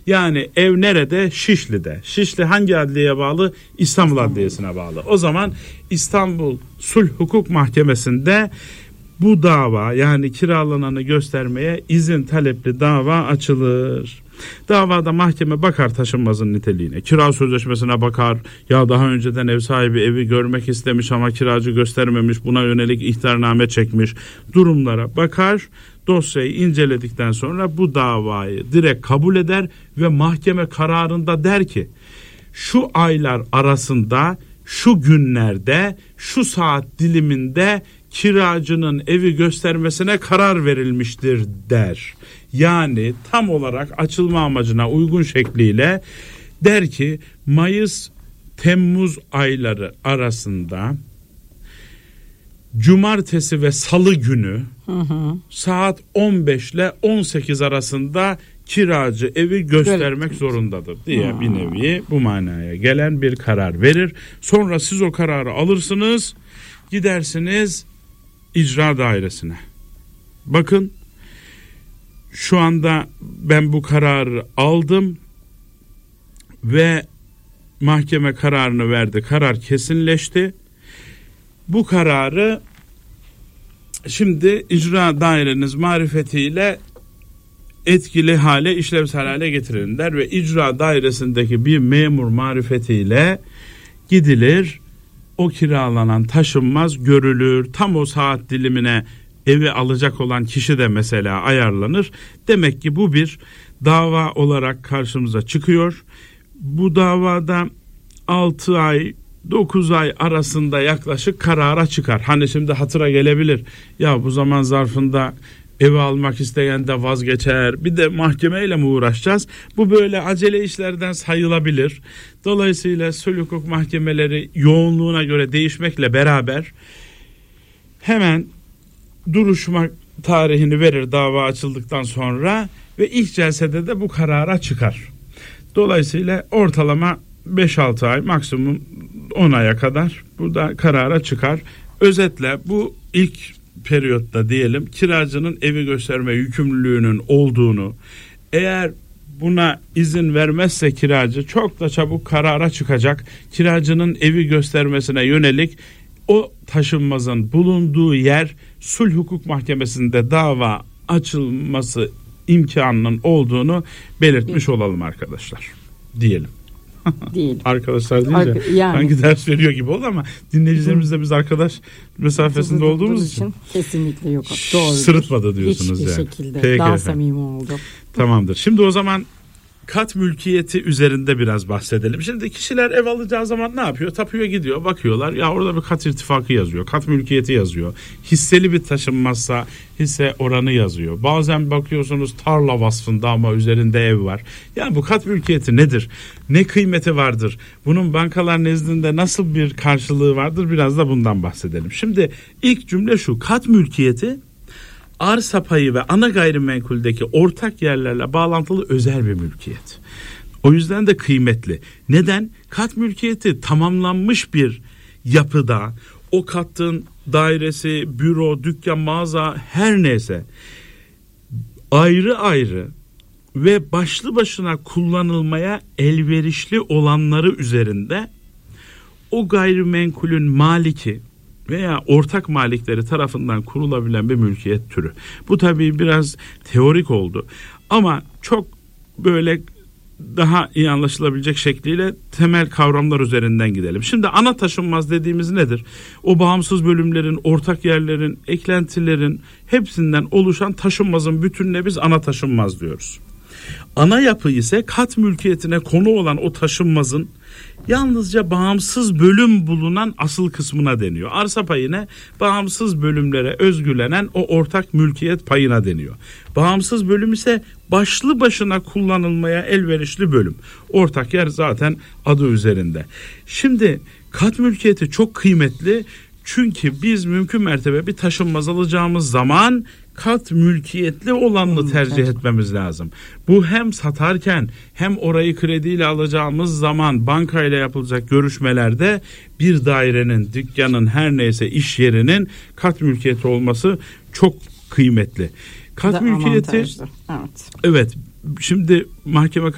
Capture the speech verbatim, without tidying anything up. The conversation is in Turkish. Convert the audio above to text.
Yani ev nerede? Şişli'de. Şişli hangi adliyeye bağlı? İstanbul Adliyesi'ne bağlı. O zaman İstanbul Sulh Hukuk Mahkemesi'nde bu dava, yani kiralananı göstermeye izin talepli dava açılır. Davada mahkeme bakar taşınmazın niteliğine, kira sözleşmesine bakar, ya daha önceden ev sahibi evi görmek istemiş ama kiracı göstermemiş, buna yönelik ihtarname çekmiş, durumlara bakar. Dosyayı inceledikten sonra bu davayı direkt kabul eder ve mahkeme kararında der ki şu aylar arasında, şu günlerde, şu saat diliminde kiracının evi göstermesine karar verilmiştir der. Yani tam olarak açılma amacına uygun şekliyle der ki Mayıs Temmuz ayları arasında cumartesi ve salı günü hı hı. saat on beş ile on sekiz arasında kiracı evi göstermek evet. zorundadır diye hmm. bir nevi bu manaya gelen bir karar verir. Sonra siz o kararı alırsınız, gidersiniz icra dairesine. Bakın şu anda ben bu kararı aldım ve mahkeme kararını verdi. Karar kesinleşti. Bu kararı şimdi icra daireniz marifetiyle etkili hale, işlevsel hale getirin der ve icra dairesindeki bir memur marifetiyle gidilir. O kiralanan taşınmaz görülür. Tam o saat dilimine evi alacak olan kişi de mesela ayarlanır. Demek ki bu bir dava olarak karşımıza çıkıyor. Bu davada altı ay dokuz ay arasında yaklaşık karara çıkar. Hani şimdi hatıra gelebilir. Ya bu zaman zarfında evi almak isteyen de vazgeçer. Bir de mahkemeyle mi uğraşacağız? Bu böyle acele işlerden sayılabilir. Dolayısıyla sulh hukuk mahkemeleri yoğunluğuna göre değişmekle beraber hemen duruşma tarihini verir dava açıldıktan sonra ve ilk celsede de bu karara çıkar. Dolayısıyla ortalama beş altı ay, maksimum on aya kadar bu da karara çıkar. Özetle bu ilk periyotta diyelim kiracının evi gösterme yükümlülüğünün olduğunu, eğer buna izin vermezse kiracı çok da çabuk karara çıkacak, kiracının evi göstermesine yönelik o taşınmazın bulunduğu yer sulh hukuk mahkemesinde dava açılması imkanının olduğunu belirtmiş olalım arkadaşlar diyelim. Değil. Arkadaşlar deyince Ar- yani. Hangi ders veriyor gibi oldu ama dinleyicilerimiz de biz arkadaş mesafesinde olduğumuz için, için kesinlikle yok. Doğru. Sırıtmadı diyorsunuz Hiçbir yani. şekilde. Peki daha efendim. Samimi oldu. Tamamdır. Şimdi o zaman kat mülkiyeti üzerinde biraz bahsedelim. Şimdi kişiler ev alacağı zaman ne yapıyor? Tapuya gidiyor, bakıyorlar. Ya orada bir kat irtifakı yazıyor. Kat mülkiyeti yazıyor. Hisseli bir taşınmazsa hisse oranı yazıyor. Bazen bakıyorsunuz tarla vasfında ama üzerinde ev var. Yani bu kat mülkiyeti nedir? Ne kıymeti vardır? Bunun bankalar nezdinde nasıl bir karşılığı vardır? Biraz da bundan bahsedelim. Şimdi ilk cümle şu: kat mülkiyeti arsa payı ve ana gayrimenkuldeki ortak yerlerle bağlantılı özel bir mülkiyet. O yüzden de kıymetli. Neden? Kat mülkiyeti tamamlanmış bir yapıda, o katın dairesi, büro, dükkan, mağaza her neyse ayrı ayrı ve başlı başına kullanılmaya elverişli olanları üzerinde o gayrimenkulün maliki veya ortak malikleri tarafından kurulabilen bir mülkiyet türü. Bu tabii biraz teorik oldu ama çok böyle daha iyi anlaşılabilecek şekliyle temel kavramlar üzerinden gidelim. Şimdi ana taşınmaz dediğimiz nedir? O bağımsız bölümlerin, ortak yerlerin, eklentilerin hepsinden oluşan taşınmazın bütününe biz ana taşınmaz diyoruz. Ana yapı ise kat mülkiyetine konu olan o taşınmazın yalnızca bağımsız bölüm bulunan asıl kısmına deniyor. Arsa payına bağımsız bölümlere özgülenen o ortak mülkiyet payına deniyor. Bağımsız bölüm ise başlı başına kullanılmaya elverişli bölüm. Ortak yer zaten adı üzerinde. Şimdi kat mülkiyeti çok kıymetli. Çünkü biz mümkün mertebe bir taşınmaz alacağımız zaman kat mülkiyetli olanını tercih etmemiz lazım. Bu hem satarken hem orayı krediyle alacağımız zaman bankayla yapılacak görüşmelerde bir dairenin, dükkanın, her neyse iş yerinin kat mülkiyeti olması çok kıymetli. Kat mülkiyeti, evet. Evet. Şimdi mahkeme